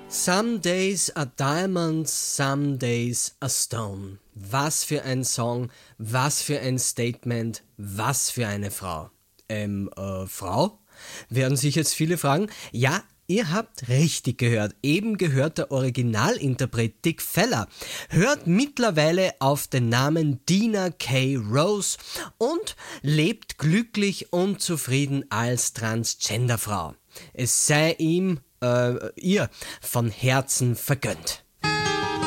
Some days are diamonds, some days a stone. Was für ein Song, was für ein Statement, was für eine Frau. Frau? Werden sich jetzt viele fragen. Ja, ihr habt richtig gehört. Eben gehört der Originalinterpret Dick Feller. Hört mittlerweile auf den Namen Dina K. Rose und lebt glücklich und zufrieden als Transgenderfrau. Es sei ihm, ihr von Herzen vergönnt.